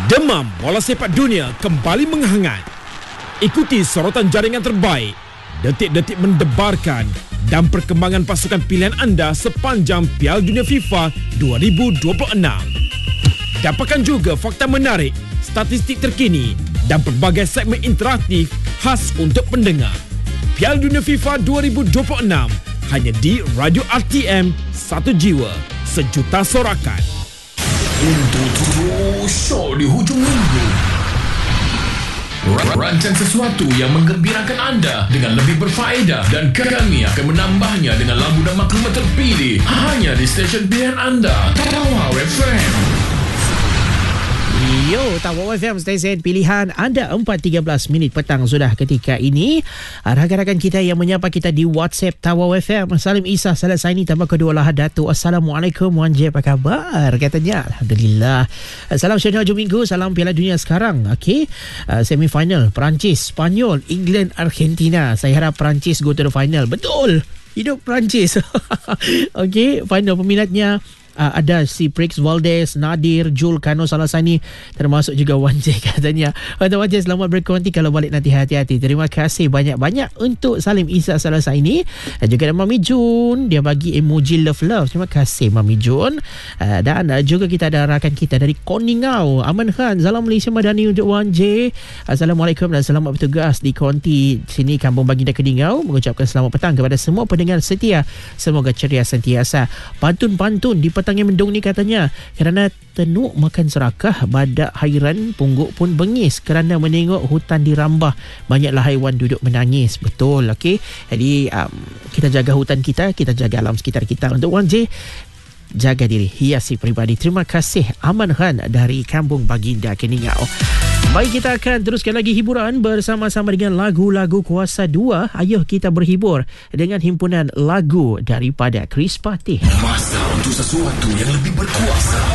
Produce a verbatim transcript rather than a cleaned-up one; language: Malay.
Demam bola sepak dunia kembali menghangat. Ikuti sorotan jaringan terbaik, detik-detik mendebarkan dan perkembangan pasukan pilihan anda sepanjang Piala Dunia FIFA dua ribu dua puluh enam. Dapatkan juga fakta menarik, statistik terkini dan pelbagai segmen interaktif khas untuk pendengar. Piala Dunia FIFA dua ribu dua puluh enam hanya di Radio R T M, satu jiwa, sejuta sorakan. Untuk terus show di hujung minggu, rancang sesuatu yang menggembirakan anda dengan lebih berfaedah, dan kami akan menambahnya dengan lagu dan maklumat terpilih hanya di stesen pilihan anda, Tawau F M. Yo, Tawau F M, stesen pilihan anda. Empat tiga belas minit petang sudah ketika ini. Rakan-rakan kita yang menyapa kita di WhatsApp Tawau F M, Salim Isa Salasaini tambah kedua lah Datuk. Assalamualaikum Wan J, apa khabar? Katanya Alhamdulillah. Salam Syedna hujung minggu, salam Piala Dunia sekarang. Okey, uh, semifinal Perancis, Spanyol, England, Argentina. Saya harap Perancis go to the final. Betul, hidup Perancis. Okey, final peminatnya Uh, ada si Prix Valdez, Nadir, Jul, Kano Salasani, termasuk juga Wan J katanya. Wan J selamat berkonti, kalau balik nanti hati-hati. Terima kasih banyak-banyak untuk Salim Isa Salasani dan juga Mami Jun, dia bagi emoji love-love. Terima kasih Mami Jun. Uh, dan uh, juga kita ada rakan kita dari Koningau, Aman Khan. Salam Malaysia Madani untuk Wan J. Assalamualaikum dan selamat bertugas di konti sini Kampung Baginda Koningau. Mengucapkan selamat petang kepada semua pendengar setia. Semoga ceria sentiasa. Pantun-pantun di petang yang mendung ni katanya, kerana tenuk makan serakah, badak hairan, pungguk pun bengis kerana menengok hutan dirambah, banyaklah haiwan duduk menangis. Betul, okey. Jadi um, kita jaga hutan kita, kita jaga alam sekitar kita. Untuk Wan J, jaga diri, hiasi peribadi. Terima kasih Aman Khan dari Kampung Baginda Koningau. Baik, kita akan teruskan lagi hiburan bersama-sama dengan lagu-lagu Kuasa dua. Ayuh kita berhibur dengan himpunan lagu daripada Chris Patih. Masa untuk sesuatu yang lebih berkuasa.